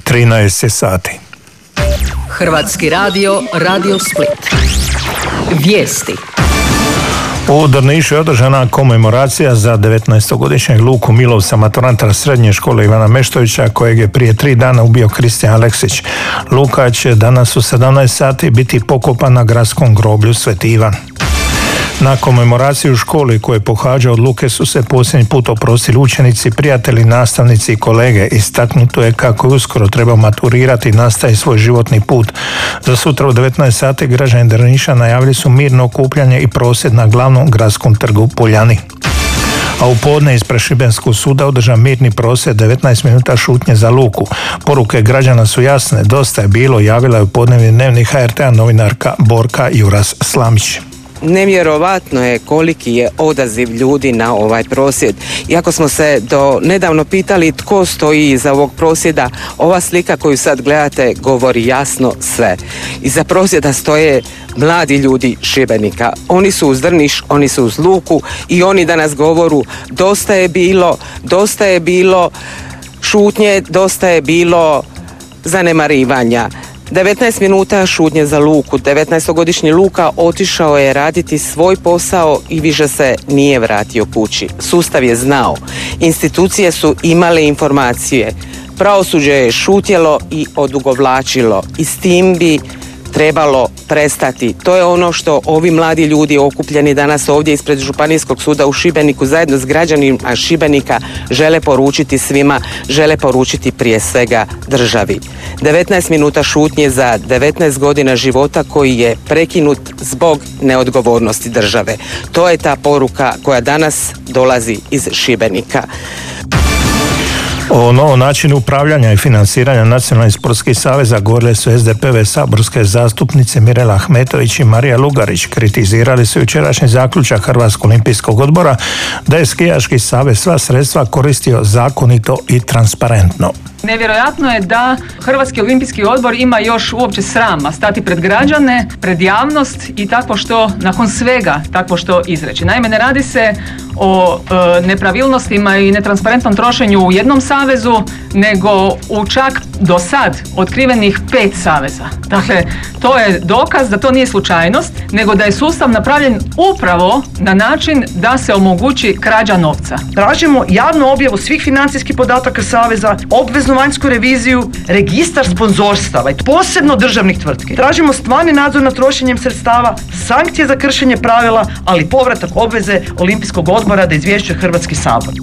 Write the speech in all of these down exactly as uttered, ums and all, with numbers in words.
trinaest je sati. Hrvatski radio, Radio Split. Vijesti. U Drnišu je održana komemoracija za devetnaestogodišnjeg Luku Milovca, maturanta srednje škole Ivana Meštovića, kojeg je prije tri dana ubio Kristijan Aleksić. Luka će danas u sedamnaest sati biti pokopan na gradskom groblju Sveti Ivan. Na komemoraciji u školi koje pohađa od Luke su se posljednji put oprostili učenici, prijatelji, nastavnici i kolege. Istaknuto je kako je uskoro treba maturirati i nastaje svoj životni put. Za sutra u devetnaest sati građani Drniša najavili su mirno okupljanje i prosvjed na glavnom gradskom trgu Poljani. A u podne ispred Šibenskog suda održan mirni prosvjed devetnaest minuta šutnje za Luku. Poruke građana su jasne, dosta je bilo, javila je u podnevni dnevnik H R T-a novinarka Borka Juras Slamić. Nevjerovatno je koliki je odaziv ljudi na ovaj prosvjed. Iako smo se do nedavno pitali tko stoji iza ovog prosvjeda, ova slika koju sad gledate govori jasno sve. Iza prosvjeda stoje mladi ljudi Šibenika. Oni su uz Drniš, oni su uz Luku i oni danas govoru dosta je bilo, dosta je bilo šutnje, dosta je bilo zanemarivanja. devetnaest minuta šutnje za Luku. devetnaestogodišnji Luka otišao je raditi svoj posao i više se nije vratio kući. Sustav je znao. Institucije su imale informacije. Pravosuđe je šutjelo i odugovlačilo. I s tim bi trebalo prestati. To je ono što ovi mladi ljudi okupljeni danas ovdje ispred Županijskog suda u Šibeniku zajedno s građanima Šibenika žele poručiti svima, žele poručiti prije svega državi. devetnaest minuta šutnje za devetnaest godina života koji je prekinut zbog neodgovornosti države. To je ta poruka koja danas dolazi iz Šibenika. O novom načinu upravljanja i financiranja nacionalnih sportskih saveza govorile su S D P-ve saborske zastupnice Mirela Ahmetović i Marija Lugarić. Kritizirali su jučerašnji zaključak Hrvatskog olimpijskog odbora da je skijaški savez sva sredstva koristio zakonito i transparentno. Nevjerojatno je da Hrvatski olimpijski odbor ima još uopće srama stati pred građane, pred javnost i tako što nakon svega tako što izreći. Naime, ne radi se o e, nepravilnostima i netransparentnom trošenju u jednom savezu, nego u čak do sad otkrivenih pet saveza. Dakle, to je dokaz da to nije slučajnost, nego da je sustav napravljen upravo na način da se omogući krađa novca. Tražimo javnu objavu svih financijskih podataka saveza, obveznu vanjsku reviziju, registar sponzorstava i posebno državnih tvrtki. Tražimo stvarni nadzor nad trošenjem sredstava, sankcije za kršenje pravila, ali povratak obveze Olimpijskog odbora da izvješćuje Hrvatski sabor.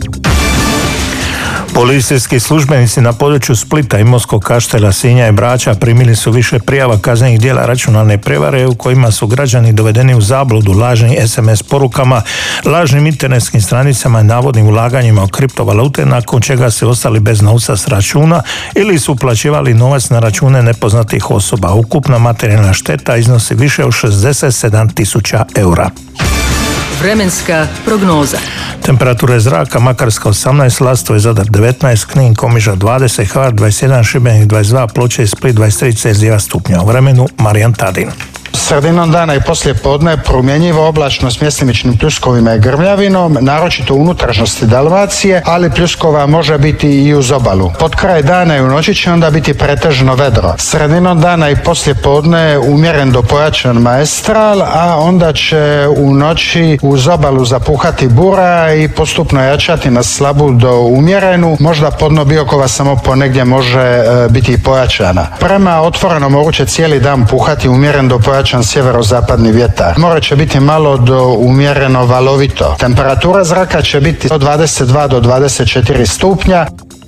Policijski službenici na području Splita, Imotskog, Kaštela, Sinja i Brača primili su više prijava kaznenih djela računalne prevare u kojima su građani dovedeni u zabludu lažnim S M S porukama, lažnim internetskim stranicama i navodnim ulaganjima u kriptovalute, nakon čega se ostali bez novca s računa ili su uplaćivali novac na račune nepoznatih osoba. Ukupna materijalna šteta iznosi više od šezdeset sedam tisuća eura. Vremenska prognoza. Temperature zraka: Makarska osamnaest, Lastovo i Zadar devetnaest, Knin, Komiža dvadeset, Hvar dvadeset jedan, Šibenik dvadeset dva, Ploče i Split dvadeset tri Celzijeva stupnja. U vremenu Marijan Tadin. Sredinom dana i poslije podne promjenjivo oblačno s mjestimičnim pljuskovima i grmljavinom, naročito u unutrašnjosti Dalmacije, ali pljuskova može biti i uz obalu. Pod kraj dana i u noći će onda biti pretežno vedro. Sredinom dana i poslije podne umjeren do pojačan maestral, a onda će u noći uz obalu zapuhati bura i postupno jačati na slabu do umjerenu. Možda podno Biokova samo ponegdje može e, biti i pojačana. Prema otvorenom moru će cijeli dan puhati umjeren do pojačan sjeverozapadni vjetar. More će biti malo do umjereno valovito. Temperatura zraka će biti od dvadeset dva do dvadeset četiri stupnja.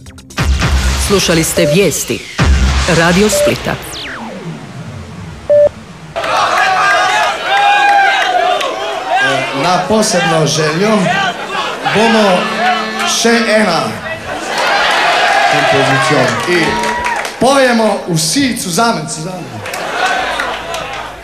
Slušali ste vijesti Radio Splita. Na posebno željo bomo še ena kompozicija. I pojemo vsi zusammen, zusammen.